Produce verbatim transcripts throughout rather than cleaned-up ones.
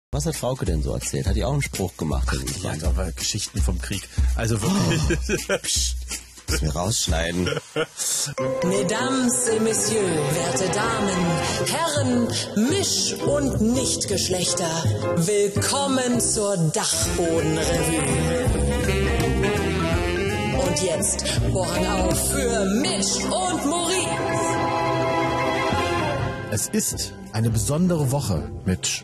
Was hat Frauke denn so erzählt? Hat die auch einen Spruch gemacht? Ach, ja, aber Geschichten vom Krieg. Also wirklich. Oh. Psst. Müssen wir rausschneiden. Mesdames et Messieurs, werte Damen, Herren, Misch- und Nichtgeschlechter, willkommen zur Dachbodenrevue. Und jetzt Vorhang auf für Misch und Maurice. Es ist eine besondere Woche, Mitch.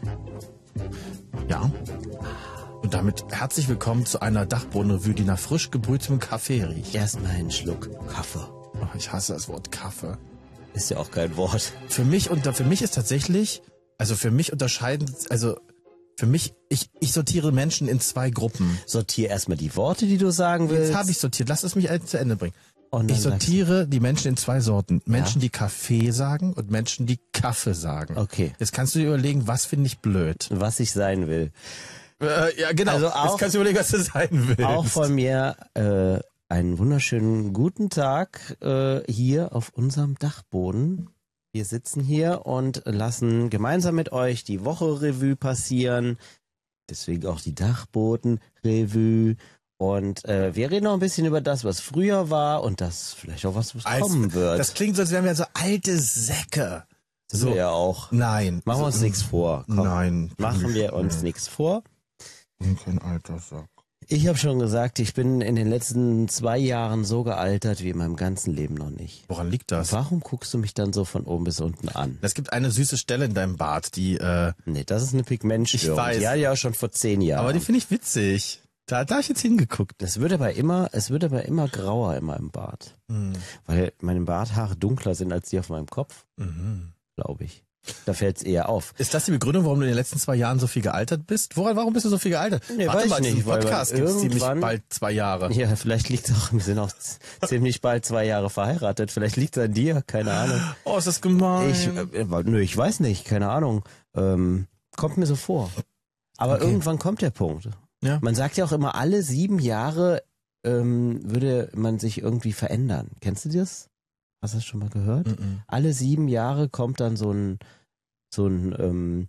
Ja. Und damit herzlich willkommen zu einer Dachbodenrevue, die nach frisch gebrühtem Kaffee riecht. Erstmal einen Schluck Kaffee. Oh, ich hasse das Wort Kaffee. Ist ja auch kein Wort. Für mich und für mich ist tatsächlich, also für mich unterscheiden, also für mich, ich, ich sortiere Menschen in zwei Gruppen. Sortiere erstmal die Worte, die du sagen willst. Jetzt habe ich sortiert. Lass es mich zu Ende bringen. Ich sortiere die Menschen in zwei Sorten. Menschen, ja? die Kaffee sagen und Menschen, die Kaffee sagen. Okay. Jetzt kannst du dir überlegen, was finde ich blöd. Was ich sein will. Äh, ja, genau. Also auch, Jetzt kannst du überlegen, was du sein willst. Auch von mir äh, einen wunderschönen guten Tag äh, hier auf unserem Dachboden. Wir sitzen hier und lassen gemeinsam mit euch die Woche Revue passieren. Deswegen auch die Dachboden-Revue. Und äh, wir reden noch ein bisschen über das, was früher war und das vielleicht auch was, was Als, kommen wird. Das klingt so, als wären wir so alte Säcke. Das so wir ja auch. Nein. Machen wir uns nichts vor. Komm, nein. Machen wir uns nichts vor. Ich bin kein alter Sack. Ich habe schon gesagt, ich bin in den letzten zwei Jahren so gealtert wie in meinem ganzen Leben noch nicht. Woran liegt das? Warum guckst du mich dann so von oben bis unten an? Es gibt eine süße Stelle in deinem Bart, die... äh Nee, das ist eine Pigmentstörung. Ich weiß. Die hatte ich auch schon vor zehn Jahren. Aber die finde ich witzig. Da, da habe ich jetzt hingeguckt. Es wird aber immer, es wird aber immer grauer in meinem Bart. Mhm. Weil meine Barthaare dunkler sind als die auf meinem Kopf. Mhm. Glaube ich. Da fällt es eher auf. Ist das die Begründung, warum du in den letzten zwei Jahren so viel gealtert bist? Woran, warum bist du so viel gealtert? Nee, Warte weiß mal, ich nicht, diesen Podcast gibt es ziemlich bald zwei Jahre. Ja, vielleicht liegt es auch, wir sind auch ziemlich bald zwei Jahre verheiratet. Vielleicht liegt es an dir, keine Ahnung. Oh, ist das gemein. Ich, äh, nö, ich weiß nicht, keine Ahnung. Ähm, kommt mir so vor. Aber okay. Irgendwann kommt der Punkt. Ja. Man sagt ja auch immer, alle sieben Jahre ähm, würde man sich irgendwie verändern. Kennst du das? Hast du das schon mal gehört? Mm-mm. Alle sieben Jahre kommt dann so ein, so ein, ähm,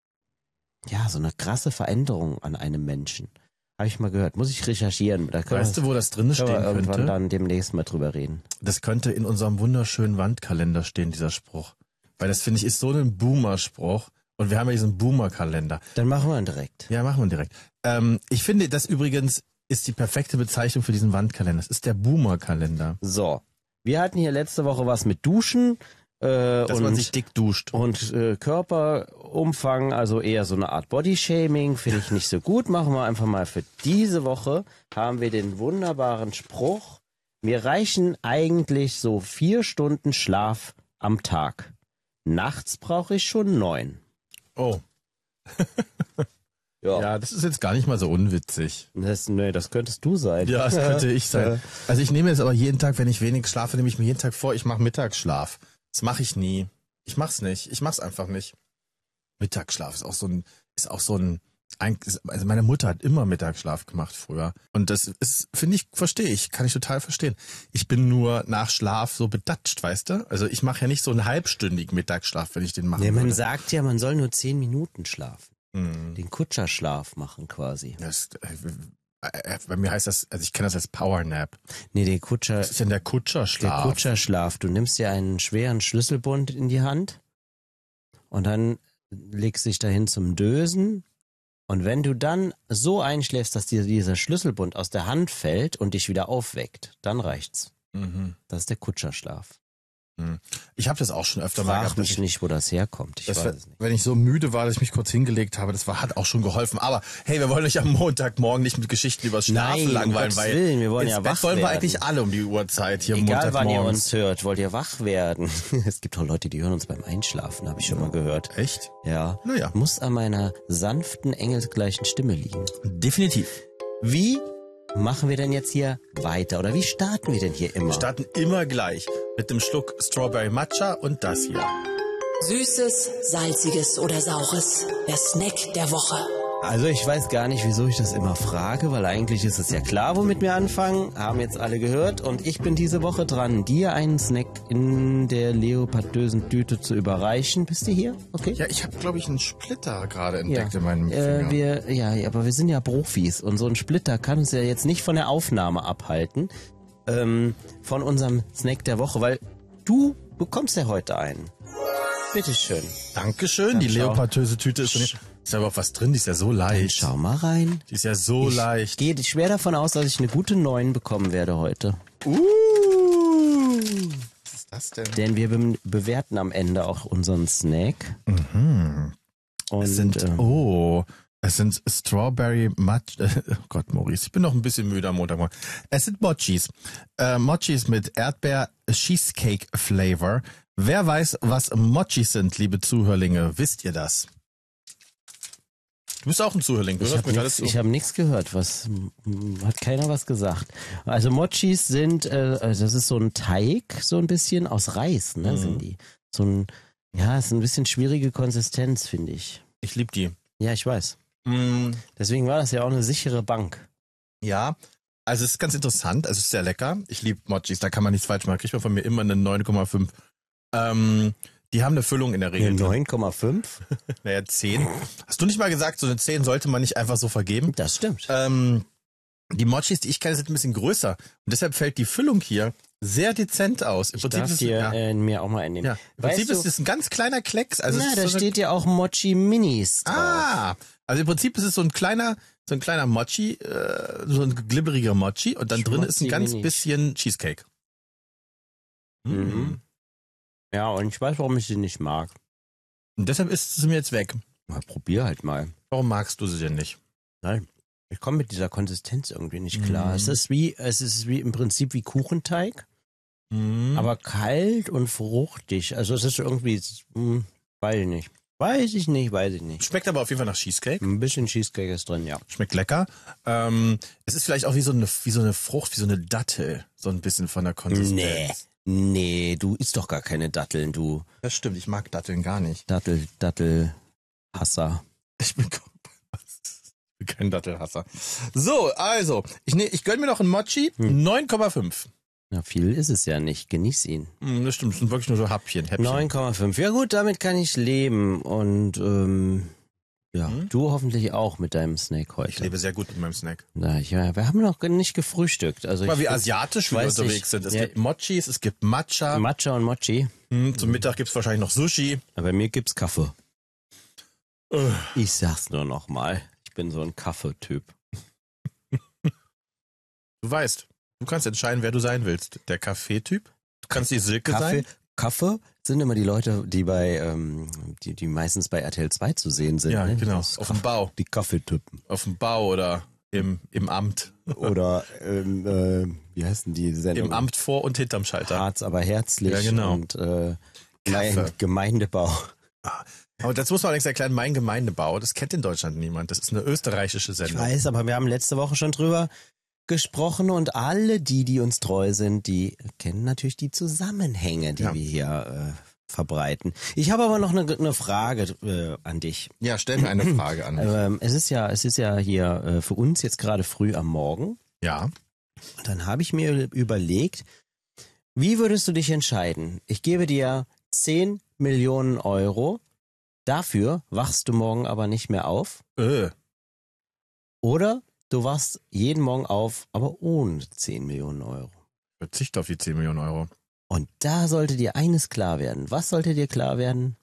ja, so eine krasse Veränderung an einem Menschen. Habe ich mal gehört. Muss ich recherchieren. Da weißt du, wo das drin stehen könnte? Irgendwann dann demnächst mal drüber reden. Das könnte in unserem wunderschönen Wandkalender stehen, dieser Spruch. Weil das, finde ich, ist so ein Boomer-Spruch. Und wir haben ja diesen Boomer-Kalender. Dann machen wir ihn direkt. Ja, machen wir ihn direkt. Ähm, ich finde, das übrigens ist die perfekte Bezeichnung für diesen Wandkalender. Das ist der Boomer-Kalender. So. Wir hatten hier letzte Woche was mit Duschen. Äh, Dass und, man sich dick duscht. Und äh, Körperumfang, also eher so eine Art Bodyshaming, finde ich nicht so gut. Machen wir einfach mal für diese Woche, haben wir den wunderbaren Spruch, mir reichen eigentlich so vier Stunden Schlaf am Tag. Nachts brauche ich schon neun. Oh. Ja. Ja, das ist jetzt gar nicht mal so unwitzig. Das, nee, das könntest du sein. Ja, das könnte ich sein. Also ich nehme jetzt aber jeden Tag, wenn ich wenig schlafe, nehme ich mir jeden Tag vor, ich mache Mittagsschlaf. Das mache ich nie. Ich mach's nicht. Ich mach's einfach nicht. Mittagsschlaf ist auch so ein, ist auch so ein, also meine Mutter hat immer Mittagsschlaf gemacht früher. Und das ist, finde ich, verstehe ich, kann ich total verstehen. Ich bin nur nach Schlaf so bedatscht, weißt du? Also ich mache ja nicht so einen halbstündigen Mittagsschlaf, wenn ich den mache. Nee, man würde. sagt ja, man soll nur zehn Minuten schlafen. Mhm. Den Kutscherschlaf machen quasi. Das, äh, bei mir heißt das, also ich kenne das als Powernap. Nee, der Kutscher. Was ist denn der Kutscherschlaf? Der Kutscherschlaf. Du nimmst dir einen schweren Schlüsselbund in die Hand und dann legst dich dahin zum Dösen. Und wenn du dann so einschläfst, dass dir dieser Schlüsselbund aus der Hand fällt und dich wieder aufweckt, dann reicht's. Mhm. Das ist der Kutscherschlaf. Ich habe das auch schon öfter mal Frag gehabt. mich ich, nicht, wo das herkommt. Ich das weiß war, es nicht. Wenn ich so müde war, dass ich mich kurz hingelegt habe, das war, hat auch schon geholfen. Aber hey, wir wollen euch am Montagmorgen nicht mit Geschichten über Schlafen Nein, langweilen, um weil Gottes Willen, wir wollen ja ins wach Bett wollen wir werden. eigentlich alle um die Uhrzeit hier Egal wann ihr Montagmorgens. uns hört, wollt ihr wach werden. Es gibt auch Leute, die hören uns beim Einschlafen, habe ich schon mal gehört. Echt? Ja. Naja. Muss an meiner sanften, engelsgleichen Stimme liegen. Definitiv. Wie machen wir denn jetzt hier weiter? Oder wie starten wir denn hier immer? Wir starten immer gleich mit dem Schluck Strawberry Matcha und das hier. Süßes, salziges oder saures, der Snack der Woche. Also ich weiß gar nicht, wieso ich das immer frage, weil eigentlich ist es ja klar, womit wir anfangen. Haben jetzt alle gehört und ich bin diese Woche dran, dir einen Snack in der leopardösen Tüte zu überreichen. Bist du hier? Okay. Ja, ich habe, glaube ich, einen Splitter gerade entdeckt Ja. in meinem Finger. Äh, wir, ja, aber wir sind ja Profis und so ein Splitter kann uns ja jetzt nicht von der Aufnahme abhalten, ähm, von unserem Snack der Woche, weil du bekommst ja heute einen. Bitteschön. Dankeschön, Dann die schau. leopardöse Tüte ist schon hier. Ist ja überhaupt was drin, die ist ja so leicht. Schau mal rein. Die ist ja so Ich leicht. gehe schwer davon aus, dass ich eine gute neun bekommen werde heute. Uh, was ist das denn? Denn wir be bewerten am Ende auch unseren Snack. Mhm. Und, Es sind, äh, oh, es sind Strawberry Match, äh, oh Gott, Maurice, ich bin noch ein bisschen müde am Montagmorgen. Es sind Mochis. Äh, Mochis mit Erdbeer-Cheesecake-Flavor. Wer weiß, was Mochis sind, liebe Zuhörlinge? Wisst ihr das? Du bist auch ein Zuhörling, du ich hörst habe mir nichts alles zu. hab nix gehört. Was m, hat keiner was gesagt? Also Mochis sind, äh, also das ist so ein Teig, so ein bisschen aus Reis, ne, Mhm. sind die. So ein, ja, ist ein bisschen schwierige Konsistenz, finde ich. Ich liebe die. Ja, ich weiß. Mm, Deswegen war das ja auch eine sichere Bank. ja, also es ist ganz interessant, also es ist sehr lecker. Ich liebe Mochis, da kann man nichts falsch machen. Kriegt man von mir immer eine neun Komma fünf. Ähm, die haben eine Füllung in der Regel. Eine drin. neun Komma fünf? Naja, zehn. Hast du nicht mal gesagt, so eine zehn sollte man nicht einfach so vergeben? Das stimmt. Ähm, die Mochis, die ich kenne, sind ein bisschen größer. Und deshalb fällt die Füllung hier sehr dezent aus. Im Ich Prinzip darf ist, dir ja, äh, mir auch mal einnehmen. ja. Im Weißt Prinzip du, ist es ein ganz kleiner Klecks. Also es na, ist da so eine, steht ja auch Mochi Minis drauf. ah, also im Prinzip ist es so ein kleiner, so ein kleiner Mochi, äh, so ein glibberiger Mochi und dann drin ist ein ganz Schmotzi-Minis. bisschen Cheesecake. Mhm. Ja, und ich weiß, warum ich sie nicht mag. Und deshalb ist sie mir jetzt weg. Mal probier halt mal. Warum magst du sie denn nicht? Nein. Ich komme mit dieser Konsistenz irgendwie nicht klar. Mhm. Es ist wie, es ist wie im Prinzip wie Kuchenteig, Mhm. aber kalt und fruchtig. Also es ist irgendwie, hm, weiß ich nicht. Weiß ich nicht, weiß ich nicht. Schmeckt aber auf jeden Fall nach Cheesecake. Ein bisschen Cheesecake ist drin, ja. Schmeckt lecker. Ähm, es ist vielleicht auch wie so eine, wie so eine Frucht, wie so eine Dattel. So ein bisschen von der Konsistenz. Nee. Nee, du isst doch gar keine Datteln, du Das stimmt, ich mag Datteln gar nicht. Dattel, Dattelhasser. Ich bin, ich bin kein Dattelhasser. So, also, ich, ne, ich gönn mir noch einen Mochi, Hm. neun Komma fünf. Na, viel ist es ja nicht. Genieß ihn. Hm, das stimmt, das sind wirklich nur so Häppchen. Häppchen. neun Komma fünf. Ja gut, damit kann ich leben. Und ähm, ja, Hm? du hoffentlich auch mit deinem Snack heute. Ich lebe sehr gut mit meinem Snack. Na, ja, wir haben noch nicht gefrühstückt. Also Guck mal, ich wie find- asiatisch wir weiß unterwegs nicht. sind. Es Ja. gibt Mochis, es gibt Matcha. Matcha und Mochi. Hm, zum Mittag gibt's wahrscheinlich noch Sushi. Aber bei mir gibt's Kaffee. Äh, Ich sag's nur noch mal. Ich bin so ein Kaffeetyp. Du weißt, du kannst entscheiden, wer du sein willst. Der Kaffeetyp? Du kannst die Silke Kaffee, sein? Kaffee sind immer die Leute, die bei, ähm, die, die meistens bei R T L zwei zu sehen sind. Ja, ne? genau. Das Auf dem Bau. Die Kaffeetypen. Auf dem Bau oder im, im Amt. Oder, ähm, äh, wie heißen die Sendung? Im Amt vor und hinterm Schalter. Harz, aber herzlich. Ja, genau. Und äh, Kaffee. mein Gemeindebau. Aber das muss man allerdings erklären, mein Gemeindebau, das kennt in Deutschland niemand. Das ist eine österreichische Ich Sendung. weiß, aber wir haben letzte Woche schon drüber gesprochen und alle die, die uns treu sind, die kennen natürlich die Zusammenhänge, die Ja. wir hier äh, verbreiten. Ich habe aber noch eine, eine Frage äh, an dich. Ja, stell mir eine Frage an. Ähm, es ist ja, es ist ja hier äh, für uns jetzt gerade früh am Morgen. Ja. Und dann habe ich mir überlegt, wie würdest du dich entscheiden? Ich gebe dir zehn Millionen Euro, dafür wachst du morgen aber nicht mehr auf. Äh. Oder du wachst jeden Morgen auf, aber ohne zehn Millionen Euro. Verzicht auf die zehn Millionen Euro. Und da sollte dir eines klar werden. Was sollte dir klar werden?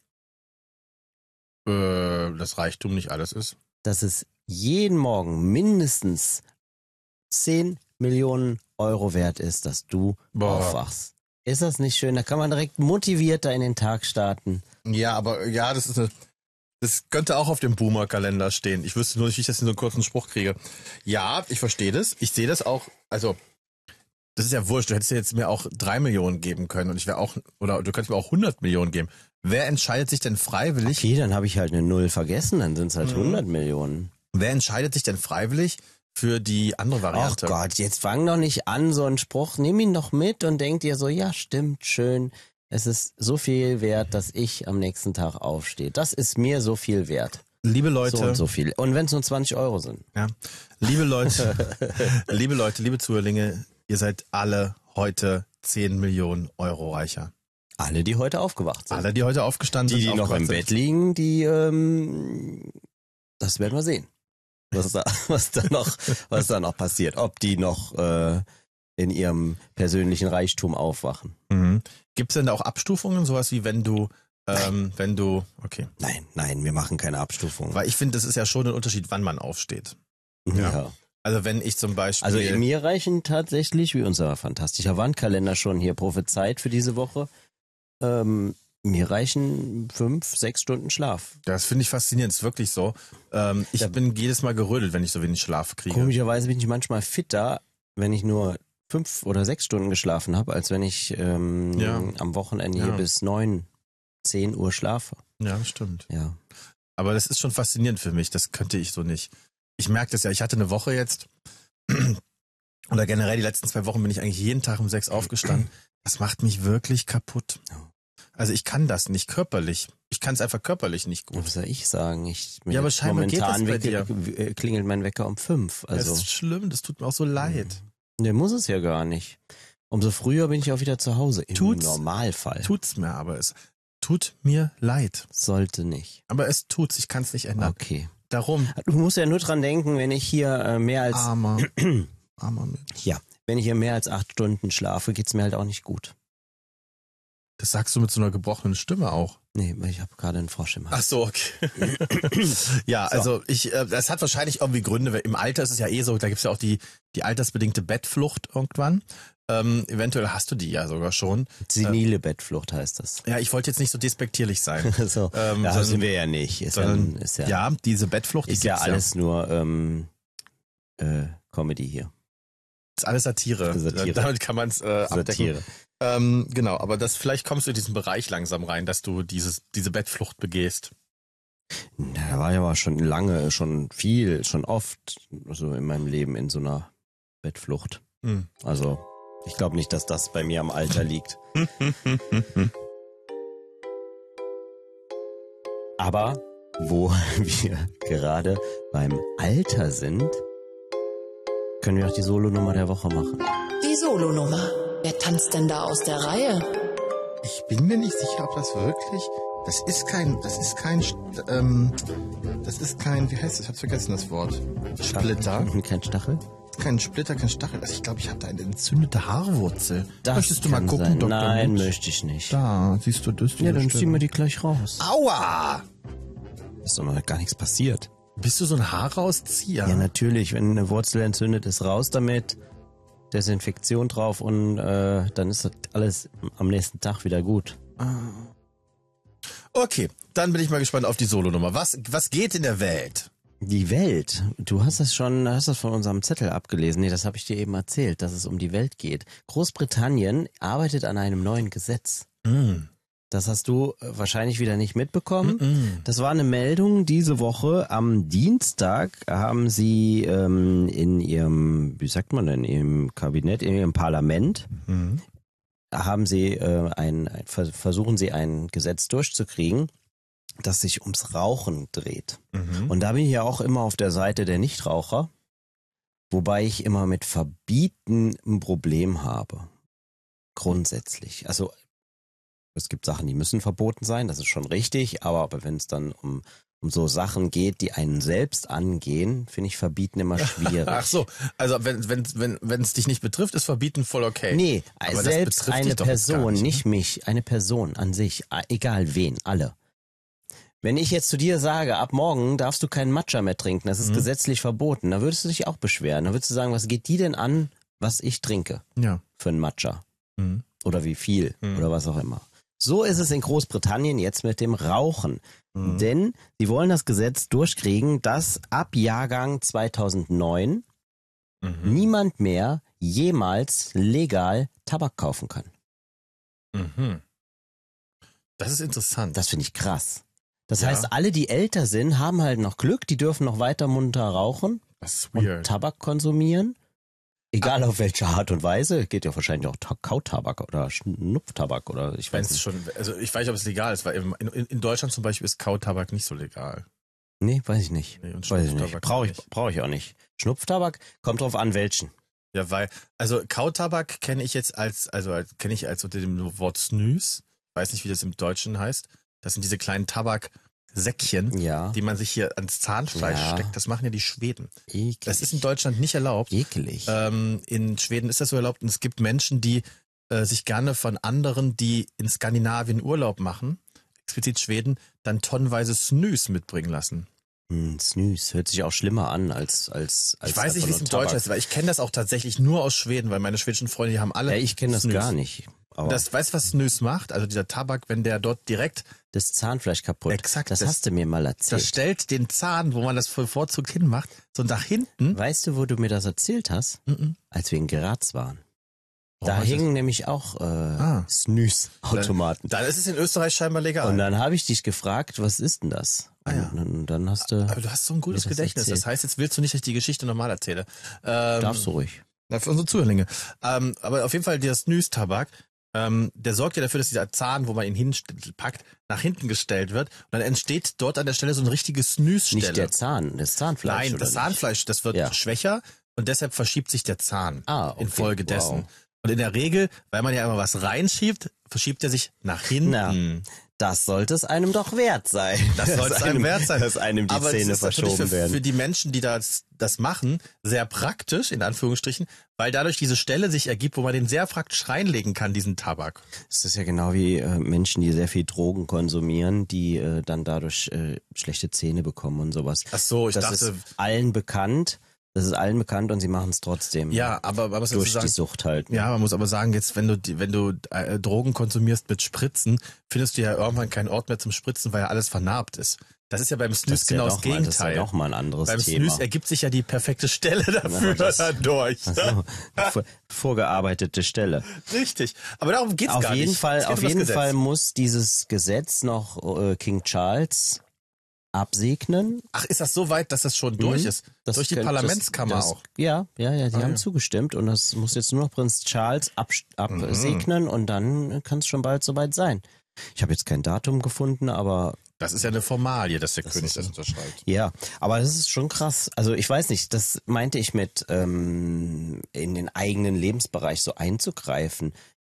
Äh, dass Reichtum nicht alles ist. Dass es jeden Morgen mindestens zehn Millionen Euro wert ist, dass du Boah. aufwachst. Ist das nicht schön? Da kann man direkt motivierter in den Tag starten. Ja, aber ja, das ist eine, das könnte auch auf dem Boomer-Kalender stehen. Ich wüsste nur nicht, wie ich das in so einen kurzen Spruch kriege. Ja, ich verstehe das. Ich sehe das auch, also, das ist ja wurscht. Du hättest ja jetzt mir auch drei Millionen geben können und ich wäre auch, oder du könntest mir auch hundert Millionen geben. Wer entscheidet sich denn freiwillig? Okay, dann habe ich halt eine Null vergessen, dann sind es halt Mhm. hundert Millionen. Wer entscheidet sich denn freiwillig für die andere Ach Variante? Gott, jetzt fang doch nicht an, so einen Spruch. Nimm ihn doch mit und denk dir so, ja, stimmt, schön. Es ist so viel wert, dass ich am nächsten Tag aufstehe. Das ist mir so viel wert. Liebe Leute. So und so viel. Und wenn es nur zwanzig Euro sind. Ja. Liebe Leute, liebe Leute, liebe Zuhörlinge, ihr seid alle heute zehn Millionen Euro reicher. Alle, die heute aufgewacht sind. Alle, die heute aufgestanden Die, sind. die noch im aufgewacht Bett liegen, die, ähm, das werden wir sehen. Was da, was da noch, was da noch passiert. Ob die noch äh, in ihrem persönlichen Reichtum aufwachen. sind. Mhm. Gibt es denn da auch Abstufungen, sowas wie wenn du, ähm, wenn du, okay. Nein, nein, wir machen keine Abstufung. Weil ich finde, das ist ja schon ein Unterschied, wann man aufsteht. ja. ja. Also wenn ich zum Beispiel... Also mir reichen tatsächlich, wie unser fantastischer Wandkalender schon hier prophezeit für diese Woche, ähm, mir reichen fünf, sechs Stunden Schlaf. Das finde ich faszinierend, ist wirklich so. Ähm, ich Ja. bin jedes Mal gerödelt, wenn ich so wenig Schlaf kriege. Komischerweise bin ich manchmal fitter, wenn ich nur fünf oder sechs Stunden geschlafen habe, als wenn ich ähm, Ja. am Wochenende Ja. hier bis neun, zehn Uhr schlafe. Ja, das stimmt. Ja. Aber das ist schon faszinierend für mich, das könnte ich so nicht. Ich merke das ja, ich hatte eine Woche jetzt, oder generell die letzten zwei Wochen bin ich eigentlich jeden Tag um sechs aufgestanden. Das macht mich wirklich kaputt. Also ich kann das nicht körperlich. Ich kann es einfach körperlich nicht gut. Was soll ich sagen? Ich, mir Ja, aber jetzt scheinbar geht momentan das bei wecke- w- klingelt mein Wecker um fünf. Das Also ist schlimm, das tut mir auch so leid. ne, muss es ja gar nicht. Umso früher bin ich auch wieder zu Hause. Im Tut's. Normalfall. Tut's mir aber, es tut mir leid. Sollte nicht. Aber es tut's, ich kann es nicht ändern. Okay. Darum, Du musst ja nur dran denken, wenn ich hier äh, mehr als armer, armer Mensch. ja, wenn ich hier mehr als acht Stunden schlafe, geht's mir halt auch nicht gut. Das sagst du mit so einer gebrochenen Stimme auch. Nee, weil ich habe gerade einen Frosch im Hals. Ach so, okay. ja, So. also ich, äh, das hat wahrscheinlich irgendwie Gründe. Weil im Alter ist es ja eh so, da gibt's ja auch die, die altersbedingte Bettflucht irgendwann. Ähm, eventuell hast du die ja sogar schon. Senile Bettflucht heißt das. Ja, ich wollte jetzt nicht so despektierlich sein. so, Ähm, ja, sondern- sind wir ja nicht. Ist sondern, ja, ist ja, ja, diese Bettflucht, die ist ja gibt's alles nur ähm, äh, Comedy hier. ist alles Satire. Satire. Damit kann man es äh, abdecken. Satire. Ähm, genau, aber das vielleicht kommst du in diesen Bereich langsam rein, dass du dieses diese Bettflucht begehst. Na, da war ja aber schon lange, schon viel, schon oft so in meinem Leben in so einer Bettflucht. Hm. Also ich glaube nicht, dass das bei mir am Alter liegt. Aber wo wir gerade beim Alter sind, können wir auch die Solonummer der Woche machen. Die Solonummer. Wer tanzt denn da aus der Reihe? Ich bin mir nicht sicher, ob das wirklich. Das ist kein, das ist kein, ähm, das ist kein, wie heißt das? Ich hab's vergessen, das Wort. Splitter. Kein Stachel? Kein Splitter, kein Stachel. Also ich glaube, ich habe da eine entzündete Haarwurzel. Das Möchtest du mal kann gucken, sein. Doktor Nein, Mitch? möchte ich nicht. Da, siehst du das? Ja, dann ziehen wir die gleich raus. Aua! Ist doch noch gar nichts passiert. Bist du so ein Haarauszieher? Ja, natürlich. Wenn eine Wurzel entzündet ist, raus damit. Desinfektion drauf und äh, dann ist das alles am nächsten Tag wieder gut. Okay, dann bin ich mal gespannt auf die Solonummer. Was, was geht in der Welt? Die Welt. Du hast das schon, hast das von unserem Zettel abgelesen. Nee, das habe ich dir eben erzählt, dass es um die Welt geht. Großbritannien arbeitet an einem neuen Gesetz. Mm. Das hast du äh, wahrscheinlich wieder nicht mitbekommen. Mm. Das war eine Meldung diese Woche. Am Dienstag haben sie ähm, in ihrem, wie sagt man denn, im Kabinett, in ihrem Parlament, Mm. haben sie äh, ein, ein, versuchen sie ein Gesetz durchzukriegen, das sich ums Rauchen dreht. Mhm. Und da bin ich ja auch immer auf der Seite der Nichtraucher, wobei ich immer mit Verbieten ein Problem habe. Grundsätzlich. Also es gibt Sachen, die müssen verboten sein, das ist schon richtig, aber, aber wenn es dann um, um so Sachen geht, die einen selbst angehen, finde ich Verbieten immer schwierig. Ach so, also wenn wenn wenn wenn es dich nicht betrifft, ist Verbieten voll okay. Nee, Aber das selbst betrifft eine dich doch jetzt gar Person, nicht, ne? nicht mich, eine Person an sich, egal wen, alle. Wenn ich jetzt zu dir sage, ab morgen darfst du keinen Matcha mehr trinken, das ist Mhm. gesetzlich verboten, dann würdest du dich auch beschweren. Dann würdest du sagen, was geht die denn an, was ich trinke Ja. für einen Matcha? Mhm. Oder wie viel Mhm. oder was auch immer. So ist es in Großbritannien jetzt mit dem Rauchen. Mhm. Denn sie wollen das Gesetz durchkriegen, dass ab Jahrgang zweitausendneun Mhm. niemand mehr jemals legal Tabak kaufen kann. Mhm. Das ist interessant. Das finde ich krass. Das Ja. heißt, alle, die älter sind, haben halt noch Glück, die dürfen noch weiter munter rauchen Das ist und weird. Tabak konsumieren. Egal auf welche Art und Weise. Geht ja wahrscheinlich auch Ta- Kautabak oder Schnupftabak oder ich Wenn weiß es nicht. schon, also ich weiß nicht, ob es legal ist, weil in, in, in Deutschland zum Beispiel ist Kautabak nicht so legal. Nee, weiß ich nicht. Nee, und weiß ich nicht. Schnupftabak Brauche ich, nicht. brauch ich auch nicht. Schnupftabak kommt drauf an, welchen. Ja, weil, also Kautabak kenne ich jetzt als, also als, kenne ich als unter dem Wort Snus. Ich weiß nicht, wie das im Deutschen heißt. Das sind diese kleinen Tabaksäckchen, Ja. die man sich hier ans Zahnfleisch Ja. steckt. Das machen ja die Schweden. Ekelig. Das ist in Deutschland nicht erlaubt. Ekelig. Ähm, in Schweden ist das so erlaubt und es gibt Menschen, die äh, sich gerne von anderen, die in Skandinavien Urlaub machen, explizit Schweden, dann tonnenweise Snus mitbringen lassen. Hm, Snus. Hört sich auch schlimmer an als als als Ich weiß nicht, einfach wie es nur in Deutschland Tabak. ist, weil ich kenne das auch tatsächlich nur aus Schweden, weil meine schwedischen Freunde, die haben alle Ja, ich kenne das Snus. gar nicht. Aber das, Das, weißt du, was Snus macht? Also dieser Tabak, wenn der dort direkt, Zahnfleisch kaputt. Exakt, Das, das- hast du mir mal das erzählt. stellt den Zahn, wo man das bevorzugt hinmacht, so nach hinten. Weißt du, wo du mir das erzählt hast? Mhm. Als wir in Graz waren. Warum Da hast du hingen nämlich auch äh, Ah. Snus-Automaten. Dann ist es in Österreich scheinbar legal. Und dann habe ich dich gefragt, was ist denn das? Ah, ja. Und, und dann hast du, Aber du hast so ein gutes mir das Gedächtnis. erzählt. Das heißt, jetzt willst du nicht, dass ich die Geschichte normal erzähle. Ähm, darfst du ruhig. Na, für unsere Zuhörlinge. Ähm, aber auf jeden Fall, der Snus-Tabak, ähm, der sorgt ja dafür, dass dieser Zahn, wo man ihn hinpackt, nach hinten gestellt wird. Und dann entsteht dort an der Stelle so eine richtige Snus-Stelle. Nicht der Zahn, das Zahnfleisch. Nein, oder das nicht? Zahnfleisch, das wird Ja. schwächer und deshalb verschiebt sich der Zahn Ah, okay. infolgedessen. Wow. Und in der Regel, weil man ja immer was reinschiebt, verschiebt er sich nach hinten. Na, Das sollte es einem doch wert sein. Das sollte es einem wert sein. Dass einem die Aber es Zähne ist natürlich verschoben für, werden. für die Menschen, die das, das machen, sehr praktisch, in Anführungsstrichen, weil dadurch diese Stelle sich ergibt, wo man den sehr praktisch reinlegen kann, diesen Tabak. Es ist ja genau wie äh, Menschen, die sehr viel Drogen konsumieren, die äh, dann dadurch äh, schlechte Zähne bekommen und sowas. Ach so, ich das dachte, ist allen bekannt. Das ist allen bekannt und sie machen es trotzdem. ja, aber, aber was Durch sozusagen, die Sucht halt. ja, man muss aber sagen, jetzt, wenn du, die- wenn du äh, Drogen konsumierst mit Spritzen, findest du ja irgendwann keinen Ort mehr zum Spritzen, weil ja alles vernarbt ist. Das ist ja beim das Snus ist genau ja das doch mal, das ist ja Gegenteil. doch mal ein anderes Beim Thema. Snus ergibt sich ja die perfekte Stelle dafür das- dadurch. Also, vor, vorgearbeitete Stelle. Richtig. Aber darum geht's Auf gar jeden nicht. Fall, Es geht auf um das jeden Gesetz. Fall muss dieses Gesetz noch äh, King Charles absegnen. Ach, ist das so weit, dass das schon durch Mhm. ist? Das durch die könnte- Parlamentskammer das, das, auch. Ja, ja, ja, die Ah, haben ja. zugestimmt und das muss jetzt nur noch Prinz Charles abs- Mhm. absegnen und dann kann es schon bald soweit sein. Ich habe jetzt kein Datum gefunden, aber Das ist ja eine Formalie, dass der Das König ist das so. unterschreibt. ja, aber das ist schon krass. Also ich weiß nicht, das meinte ich mit ähm, in den eigenen Lebensbereich so einzugreifen.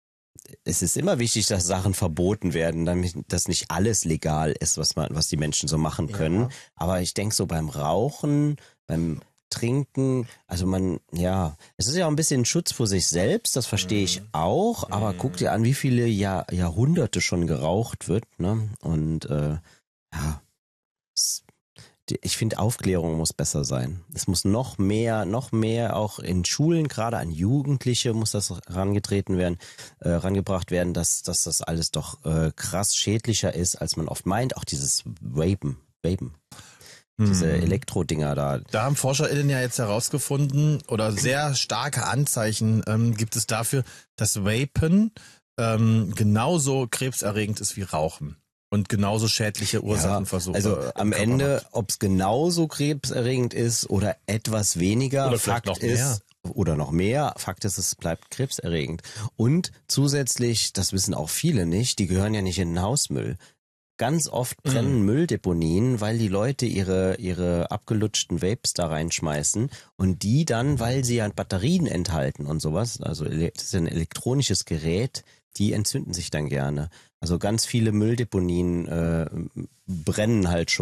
Es ist immer wichtig, dass Sachen verboten werden, damit dass nicht alles legal ist, was man, was die Menschen so machen können. Ja. Aber ich denke so beim Rauchen, beim Trinken, also man, ja, es ist ja auch ein bisschen Schutz vor sich selbst, das verstehe ich auch, aber Mhm. guck dir an, wie viele Jahr, Jahrhunderte schon geraucht wird, ne? Und äh, ja, es, die- ich finde, Aufklärung muss besser sein. Es muss noch mehr, noch mehr auch in Schulen, gerade an Jugendliche muss das herangetreten werden, äh, rangebracht werden, dass, dass das alles doch äh, krass schädlicher ist, als man oft meint. Auch dieses Vapen, Vapen, diese Hm. Elektrodinger da. Da haben ForscherInnen ja jetzt herausgefunden, oder sehr starke Anzeichen ähm, gibt es dafür, dass Vapen ähm, genauso krebserregend ist wie Rauchen. Und genauso schädliche Ursachen versuchen. Also äh, am Körper Ende, macht. ob es genauso krebserregend ist oder etwas weniger, Oder vielleicht Fakt noch mehr. ist, oder noch mehr, Fakt ist, es bleibt krebserregend. Und zusätzlich, das wissen auch viele nicht, die gehören ja nicht in den Hausmüll. Ganz oft brennen Mhm. Mülldeponien, weil die Leute ihre, ihre abgelutschten Vapes da reinschmeißen und die dann, weil sie ja Batterien enthalten und sowas, also ele- das ist ein elektronisches Gerät, die entzünden sich dann gerne. Also ganz viele Mülldeponien äh, brennen halt schon.